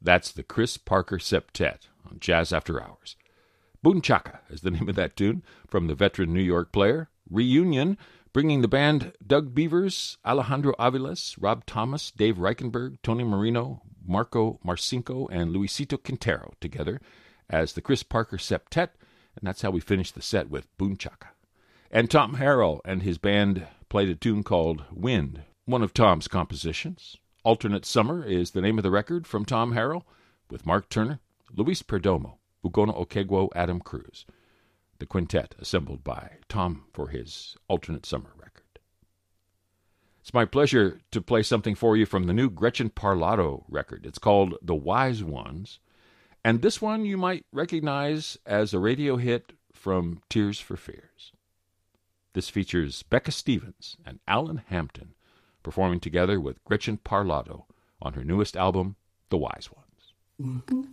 That's the Chris Parker Septet on Jazz After Hours. Boon Chaka is the name of that tune from the veteran New York player. Reunion, bringing the band Doug Beavers, Alejandro Aviles, Rob Thomas, Dave Reichenberg, Tony Marino, Marco Marcinko, and Luisito Quintero together as the Chris Parker Septet, and that's how we finished the set with Boon Chaka. And Tom Harrell and his band played a tune called Wind, one of Tom's compositions. Alternate Summer is the name of the record from Tom Harrell, with Mark Turner, Luis Perdomo, Bugono Okegwo, Adam Cruz. The quintet assembled by Tom for his Alternate Summer record. It's my pleasure to play something for you from the new Gretchen Parlato record. It's called The Wise Ones, and this one you might recognize as a radio hit from Tears for Fears. This features Becca Stevens and Alan Hampton performing together with Gretchen Parlato on her newest album, The Wise Ones.